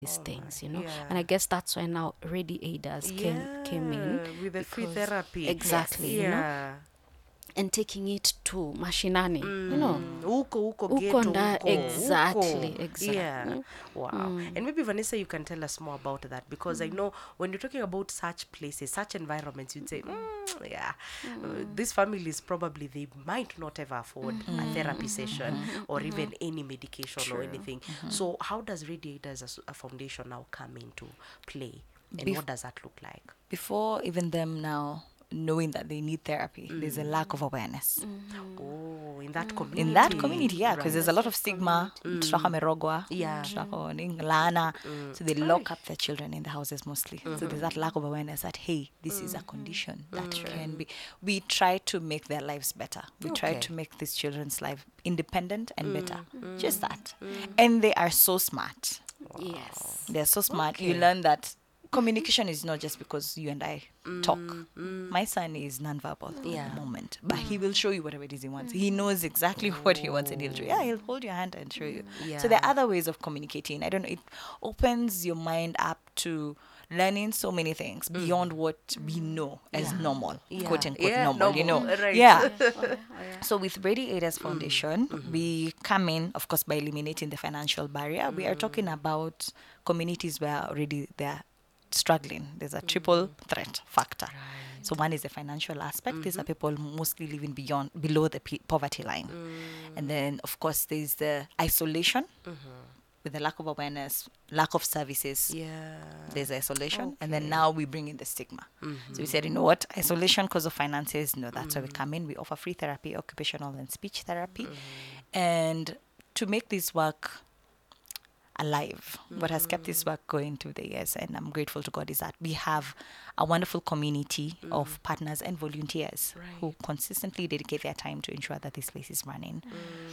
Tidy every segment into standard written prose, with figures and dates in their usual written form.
these things, And Yeah. I guess that's why now radiators came in. With the free because- therapy. Exactly, Yeah. and taking it to mashinani, Huko Huko ghetto, nda- huko, exactly, huko. exactly. Yeah. Wow. And maybe Vanessa, you can tell us more about that, because I know when you're talking about such places, such environments, you'd say, yeah, these families probably they might not ever afford a therapy session or even any medication or anything. So how does Radiators as a foundation now come into play, and what does that look like? Before even them now knowing that they need therapy, there's a lack of awareness. Oh, in that community. In that community, yeah, because Right. there's a lot of stigma. Tutaka merogwa, Yeah. tutaka ning laana. So they lock up their children in the houses mostly. So there's that lack of awareness that, hey, this is a condition that can be. We try to make their lives better. We try Okay. to make these children's life independent and better. Just that. And they are so smart. Yes. They're so smart. You learn that communication is not just because you and I talk. My son is nonverbal at the moment, but he will show you whatever it is he wants. He knows exactly what he wants, and he'll show you. Yeah, he'll hold your hand and show you. So there are other ways of communicating. I don't know. It opens your mind up to learning so many things beyond what we know as normal, quote unquote normal. Right. Yeah. So with Radiators Foundation, we come in, of course, by eliminating the financial barrier. We are talking about communities where already they're struggling. There's a triple threat factor. So one is the financial aspect. These are people mostly living below the poverty line. And then, of course, there's the isolation with the lack of awareness, lack of services. Yeah. There's isolation. And then now we bring in the stigma. So we said, you know what? Isolation because of finances. No, that's why we come in. We offer free therapy, occupational and speech therapy. And to make this work alive, what has kept this work going through the years, and I'm grateful to God, is that we have a wonderful community of partners and volunteers who consistently dedicate their time to ensure that this place is running.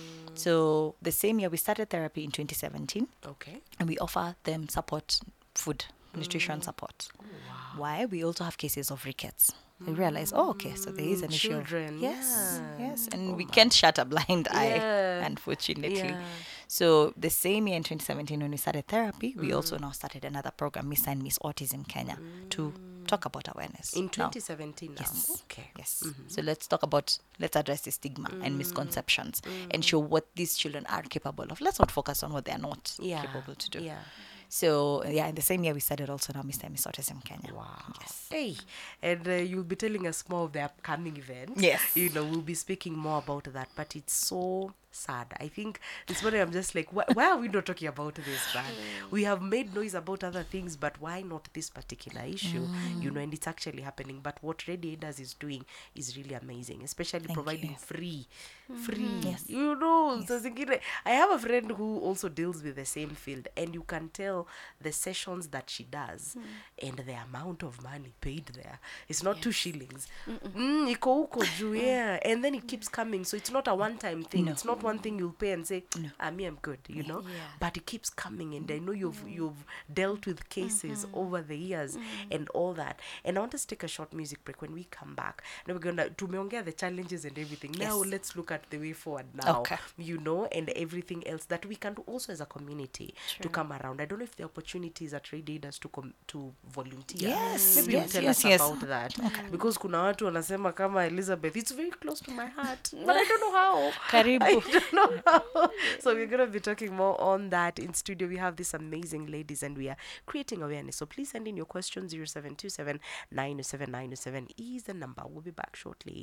So the same year we started therapy in 2017, Okay. and we offer them support, food, nutrition support. Why? We also have cases of rickets. We realize, okay, so there is an issue. Children, Yes, and we can't shut a blind eye, unfortunately. Yeah. So the same year in 2017, when we started therapy, we also now started another program, Miss and Miss Autism Kenya, to talk about awareness. In Now, 2017 now. Yes. Okay. Yes. So let's address the stigma and misconceptions and show what these children are capable of. Let's not focus on what they are not capable to do. Yeah. So, in the same year, we started also now Mr. and Miss Autism Kenya. Wow. Yes. Hey, and you'll be telling us more of the upcoming events. Yes. We'll be speaking more about that, but it's so sad. I think this morning I'm just like, why are we not talking about this, man? We have made noise about other things, but why not this particular issue? And it's actually happening. But what Radiators is doing is really amazing, especially providing free. Yes. So zingine, I have a friend who also deals with the same field, and you can tell the sessions that she does and the amount of money paid there. It's not 2 shillings. Iko huko juu, yeah. And then it keeps coming. So it's not a one-time thing. No. It's not one thing you'll pay and say, me, I'm good, But it keeps coming, and I know you've dealt with cases over the years and all that. And I want us to take a short music break. When we come back, now we're gonna tumeongea the challenges and everything. Now let's look at the way forward now. Okay. And everything else that we can do also as a community to come around. I don't know if the opportunities at Radiators to volunteer. Yes, Maybe yes, you tell yes, us yes. about that. Because kuna watu wanasema kama Elizabeth, it's very close to my heart, but I don't know how. Karibu. I don't know how. So we're going to be talking more on that. In studio, we have these amazing ladies, and we are creating awareness. So please send in your questions. 0727 907 907 is the number. We'll be back shortly.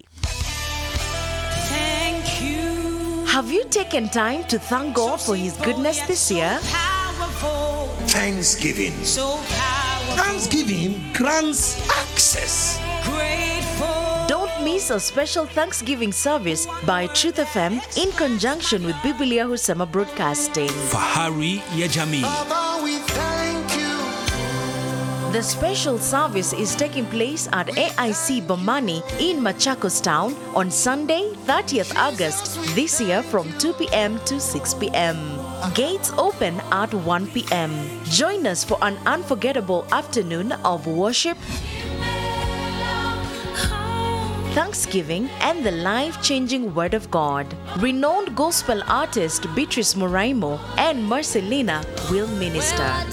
Thank you. Have you taken time to thank God for His goodness this year? Powerful. Thanksgiving. So powerful. Thanksgiving grants access. Grateful. Don't miss a special Thanksgiving service by Truth FM in conjunction with Biblia Husema Broadcasting. Fahari ya jamii. Father, we thank you. The special service is taking place at AIC Bomani in Machakos Town on Sunday, 30th August this year from 2 p.m. to 6 p.m. Gates open at 1 p.m. Join us for an unforgettable afternoon of worship, thanksgiving, and the life-changing Word of God. Renowned gospel artist Beatrice Moraimo and Marcelina will minister.